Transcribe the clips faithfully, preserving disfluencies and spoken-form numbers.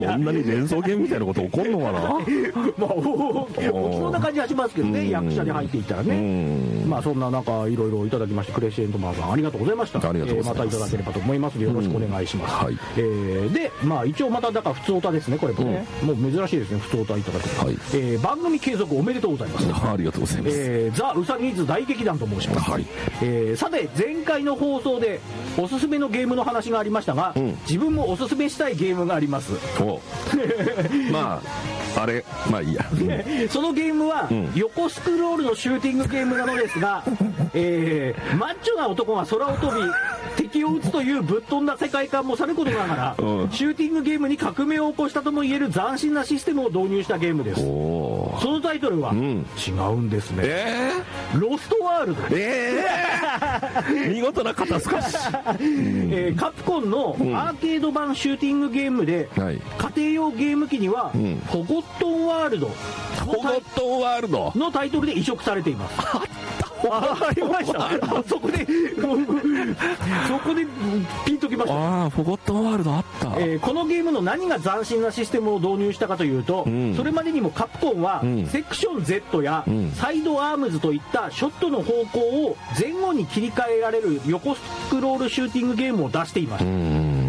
こんなに連想ゲームみたいなこと起こんのかな。まあ大きそうな感じはしますけどね、役者で入っていったらね。まあそんな中いろいろいただきまして、クレッシェンドマンさんありがとうございました。 ありがとうございます。 またいただければと思いますのでよろしくお願いします。はい。でまあ一応まただから普通オタですね、これもね、もう珍しいですね、普通オタいただく。はい。番組継続おめでとうございます。 ありがとうございます。 ザ・ウサギーズ大劇団と申します。はい。さて前回の放送でおすすめのゲームの話がありましたが、自分もおすすめしたいゲームがあります。 まああれまあいいや。 そのゲームは横スクロールのシューティングゲームなのですが、えー、マッチョな男が空を飛び敵を撃つというぶっ飛んだ世界観もさることながら、うん、シューティングゲームに革命を起こしたともいえる斬新なシステムを導入したゲームです。そのタイトルは、うん、違うんですね、えー、ロストワールド。えー、見事な肩透かし、 えー、カプコンのアーケード版シューティングゲームで、うん、家庭用ゲーム機には、うん、フォゴットンワールドフォゴットンワールドのタイトルで移植されています。あありました。あそこでそこでピンときました。 ああフォゴットンワールドあった、 えー、このゲームの何が斬新なシステムを導入したかというと、うん、それまでにもカプコンは、うん、セクション Z や、うん、サイドアームズといったショットの方向を前後に切り替えられる横スクロールシューティングゲームを出していました。うん、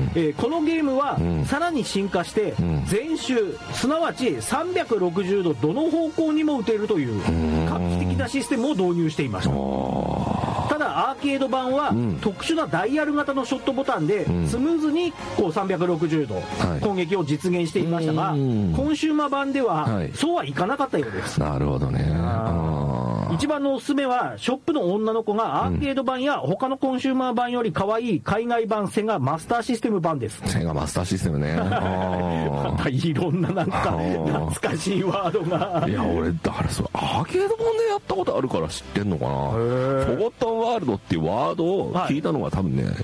えー、このゲームは、うん、さらに進化して、うん、全周すなわちさんびゃくろくじゅうどどの方向にも打てるという画期的なシステムを導入していました。ただアーケード版は、うん、特殊なダイヤル型のショットボタンで、うん、スムーズにこうさんびゃくろくじゅうど、はい、攻撃を実現していましたが、コンシューマー版では、はい、そうはいかなかったようです。 なるほどね。 一番のおすすめはショップの女の子がアーケード版や他のコンシューマー版より可愛い海外版セガマスターシステム版です。 セガマスターシステムね。 またいろんななんか懐かしいワードが。 いや俺だからそれアーケード版でやったことあるから知ってんのかな。フォゴットンワールドっていうワードを聞いたのが多分ね、はい、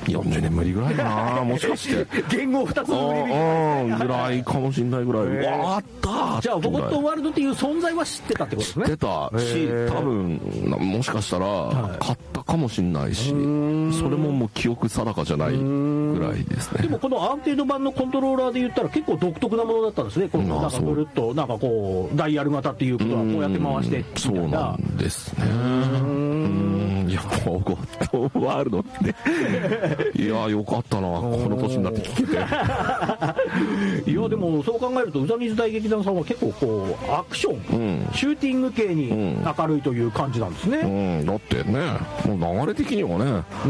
よんじゅうねんぶりぐらいかな。もしかして言語ふたつのぐらいかもしれないぐらい。わあったじゃあフォゴットンワールドっていう存在は知ってたってことですね。 知ってたし多分もしかしたら買ったかもしれないし、それももう記憶定かじゃないぐらいですね。 でもこのアーケード版のコントローラーで言ったら結構独特なものだったんですね。このなんかぐるっとなんかこうダイヤル型っていうことはこうやって回してそうなんですね。いやフォゴットンワールドっていやよかったなこの年になって聞けて。いやでもそう考えると宇佐水大劇団さんは結構こうアクション、うん、シューティング系に明るいという感じなんですね。 うん、だってねもう流れ的にはね、うん、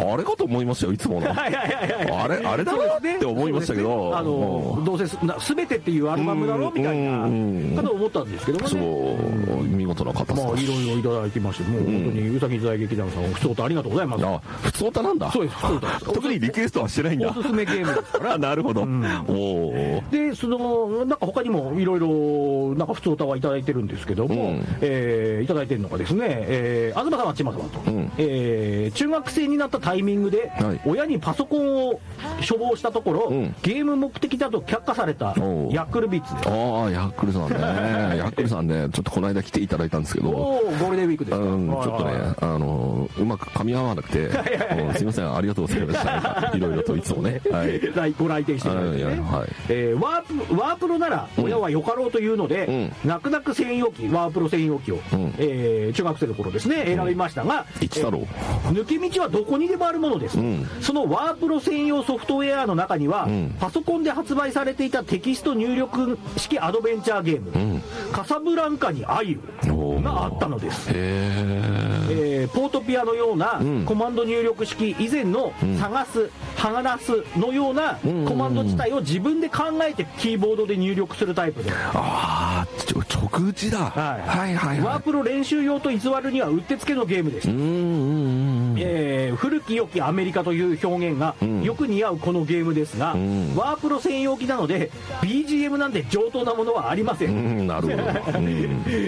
あれかと思いましたよいつもの。あれあれだろって思いましたけど、 あのどうせすべてっていうアルバムだろみたいなかと思ったんですけどもね。 そう見事な方。 まあいろいろいただきましてもう本当に宇佐水大劇団さん普通歌ありがとうございます。 あ普通歌なんだ。 そうです普通歌です。 特にリクエストはしてないんだ。 おすすめゲームですから。 なるほど。うん、おでそのなんか他にもいろいろなんか普通歌はいただいてるんですけども、うん、えー、いただいてるのがですね、えー、東様千葉様と、うん、えー、中学生になったタイミングで、はい、親にパソコンを処方したところ、うん、ゲーム目的だと却下されたヤックルビッツです。 ああヤックルさんねヤックルさんねちょっとこの間来ていただいたんですけどゴールデンウィークですか、 うん、ちょっとねあのうまく噛み合わなくてすいませんありがとうございましたいろいろといつもね、はい、 ご来店してくれてね、はいえー、ワープワープロなら親はよかろうというので、うん、泣く泣く専用機ワープロ専用機を、うんえー、中学生の頃ですね選びましたが、 うん、一太郎、えー、抜け道はどこにでもあるものです、うん、そのワープロ専用ソフトウェアの中には、うん、パソコンで発売されていたテキスト入力式アドベンチャーゲーム、うん、カサブランカにアイルがあったのです。へー、えー、ポートピアのようなコマンド入力式以前の探す、剥がすのようなコマンド自体を自分で考えてキーボードで入力するタイプで、 ああ直打ちだ、はい、はいはいはい。 ワープロ練習用と偽るにはうってつけのゲームでした。うんうんうん、えー、古き良きアメリカという表現がよく似合うこのゲームですが、うん、ワープロ専用機なので ビージーエム なんて上等なものはありません。うん、なるほど、うん、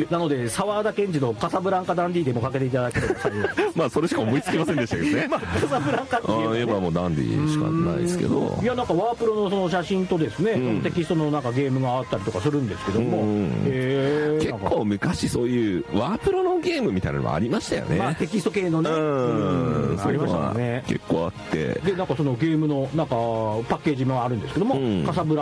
なので沢田研二のカサブランカダンディでもかけていただければまあそれしか思いつきませんでしたけどねまあ、カサブランカっていうのは、ね、 今もうダンディしかないですけど、 いやなんかワープロのその写真とですね、うん、テキストのなんかゲームがあったりとかするんですけども、 うんえー、結構昔そういうワープロのゲームみたいなのもありましたよね、 まあ、テキスト系のね、 うん、 ありましたね。 結構あって、 でなんかそのゲームのなんかパッケージもあるんですけども、うん、カサブラ